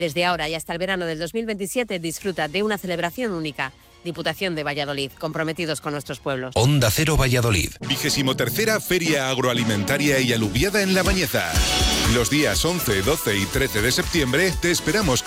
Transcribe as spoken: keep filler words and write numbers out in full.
Desde ahora y hasta el verano del dos mil veintisiete disfruta de una celebración única. Diputación de Valladolid, comprometidos con nuestros pueblos. Onda Cero Valladolid. Vigésimo tercera Feria Agroalimentaria y Aluviada en La Bañeza. Los días once, doce y trece de septiembre te esperamos